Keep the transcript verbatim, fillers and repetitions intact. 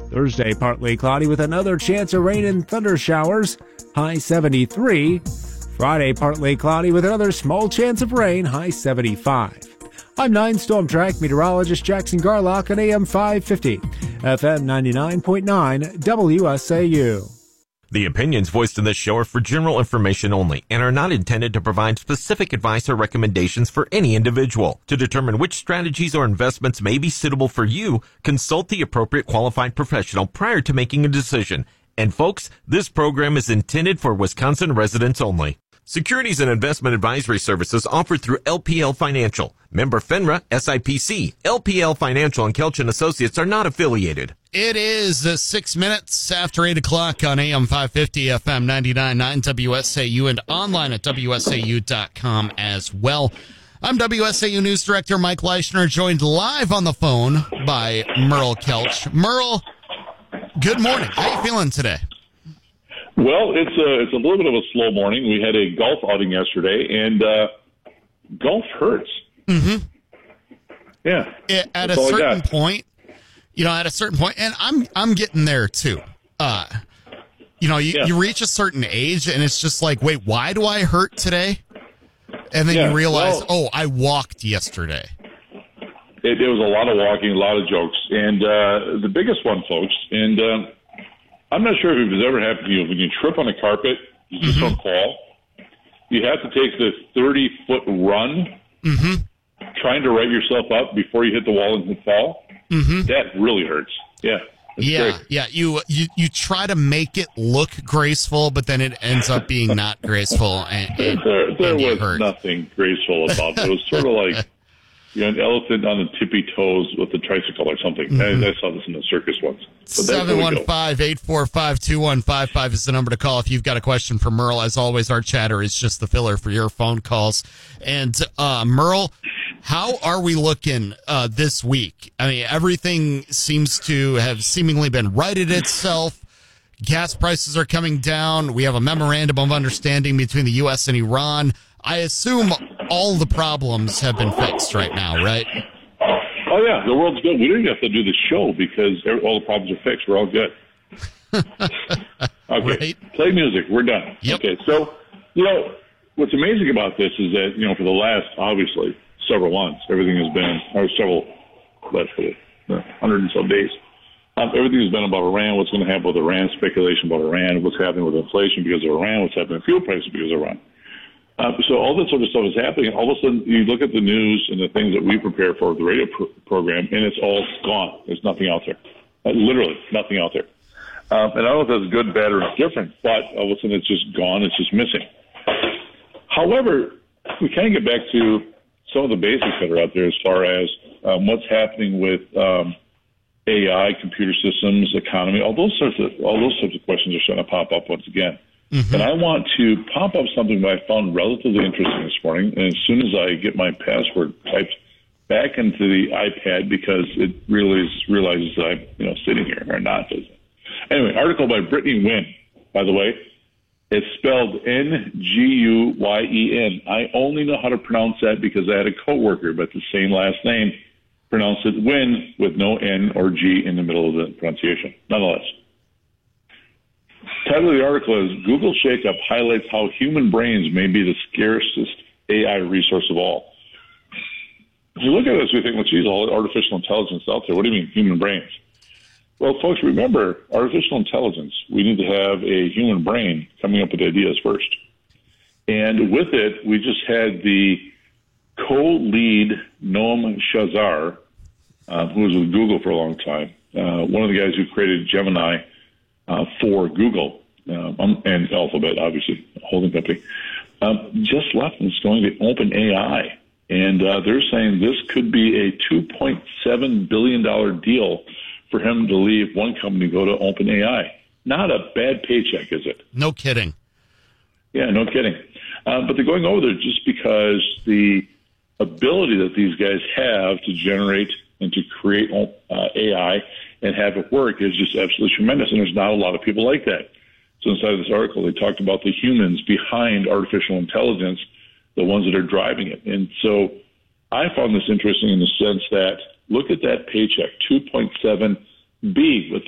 Thursday, partly cloudy with another chance of rain and thunder showers, high seventy-three. Friday, partly cloudy with another small chance of rain, high seventy-five. I'm nine Storm Track meteorologist Jackson Garlock on A M five fifty, F M ninety-nine point nine, W S A U. The opinions voiced in this show are for general information only and are not intended to provide specific advice or recommendations for any individual. To determine which strategies or investments may be suitable for you, consult the appropriate qualified professional prior to making a decision. And folks, this program is intended for Wisconsin residents only. Securities and investment advisory services offered through L P L Financial. Member FINRA, S I P C. L P L Financial and Kelch and Associates are not affiliated. It is uh, six minutes after eight o'clock on A M five fifty, F M ninety-nine point nine W S A U, and online at W S A U dot com as well. I'm W S A U News Director Mike Leischner, joined live on the phone by Merle Kelch. Merle, good morning. How you feeling today? Well, it's a, it's a little bit of a slow morning. We had a golf outing yesterday, and uh, golf hurts. Mm-hmm. Yeah. It, at a certain point, you know, at a certain point, and I'm I'm getting there too. Uh, you know, you, yeah. you reach a certain age, and it's just like, wait, why do I hurt today? And then yeah. you realize, well, oh, I walked yesterday. It, it was a lot of walking, a lot of jokes, and uh, the biggest one, folks, and uh, I'm not sure if it's ever happened to you. When you trip on a carpet, you just mm-hmm. don't fall. You have to take this thirty-foot run, mm-hmm. trying to right yourself up before you hit the wall and fall. Mm-hmm. That really hurts. Yeah. Yeah, great. yeah. You, you you try to make it look graceful, but then it ends up being not graceful. And, and there there and was hurt. nothing graceful about it. It was sort of like you know, an elephant on the tippy toes with a tricycle or something. Mm-hmm. I, I saw this in the circus once. seven one five, eight four five, two one five five is the number to call if you've got a question for Merle. As always, our chatter is just the filler for your phone calls. And uh, Merle, how are we looking uh, this week? I mean, everything seems to have seemingly been righted itself. Gas prices are coming down. We have a memorandum of understanding between the U S and Iran. I assume all the problems have been fixed right now, right? Oh, yeah. The world's good. We didn't have to do the show because all the problems are fixed. We're all good. Okay. Right. Play music. We're done. Yep. Okay. So, you know, what's amazing about this is that, you know, for the last, obviously, several months, everything has been, or several, let's put it, one hundred and so days, um, everything has been about Iran, what's going to happen with Iran, speculation about Iran, what's happening with inflation because of Iran, what's happening with fuel prices because of Iran. Uh, so all that sort of stuff is happening. All of a sudden, you look at the news and the things that we prepare for the radio pr- program, and it's all gone. There's nothing out there. Uh, literally, nothing out there. Um, and I don't know if that's good, bad, or different, but all of a sudden it's just gone. It's just missing. However, we kind of get back to some of the basics that are out there as far as um, what's happening with um, A I, computer systems, economy. All those sorts of all those sorts of questions are starting to pop up once again. Mm-hmm. And I want to pop up something that I found relatively interesting this morning. And as soon as I get my password typed back into the iPad, because it really realizes that I'm, you know, sitting here or not. Anyway, article by Brittany Nguyen, by the way. It's spelled N G U Y E N. I only know how to pronounce that because I had a coworker, but the same last name, pronounced it Nguyen with no N or G in the middle of the pronunciation. Nonetheless. Title of the article is Google Shakeup Highlights How Human Brains May Be the Scarcest A I Resource of All. If you look at this, we think, well, geez, all artificial intelligence out there. What do you mean, human brains? Well, folks, remember, artificial intelligence, we need to have a human brain coming up with ideas first. And with it, we just had the co-lead Noam Shazar, uh, who was with Google for a long time, uh, one of the guys who created Gemini uh, for Google, um, and Alphabet, obviously, a holding company, um, just left and is going to OpenAI. And uh, they're saying this could be a two point seven billion dollars deal for him to leave one company to go to OpenAI. Not a bad paycheck, is it? No kidding. Yeah, no kidding. Uh, but they're going over there just because the ability that these guys have to generate and to create uh, A I and have it work is just absolutely tremendous, and there's not a lot of people like that. So inside of this article, they talked about the humans behind artificial intelligence, the ones that are driving it. And so I found this interesting in the sense that look at that paycheck, two point seven B with